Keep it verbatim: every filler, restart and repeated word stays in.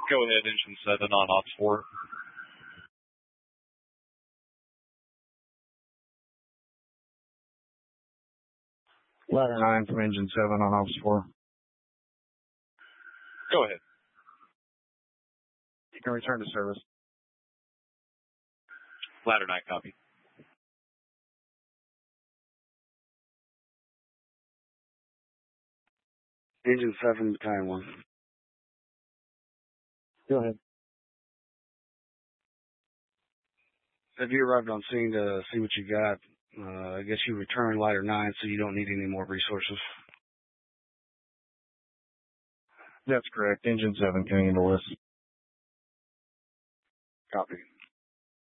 Go ahead, engine seven on ops four. Ladder nine from engine seven on ops four. Go ahead. You can return to service. Ladder nine, copy. Engine seven, battalion one. Go ahead. Have you arrived on scene to see what you got? Uh, I guess you returned ladder nine, so you don't need any more resources. That's correct. Engine seven can handle this. Copy.